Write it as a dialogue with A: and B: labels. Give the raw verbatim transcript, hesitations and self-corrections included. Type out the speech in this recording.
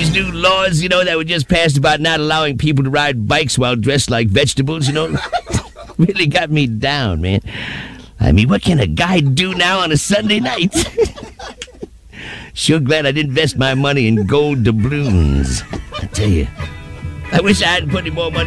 A: these new laws, you know, that were just passed about not allowing people to ride bikes while dressed like vegetables, you know, really got me down, man. I mean, what can a guy do now on a Sunday night? Sure glad I didn't invest my money in gold doubloons. I tell you, I wish I hadn't put any more money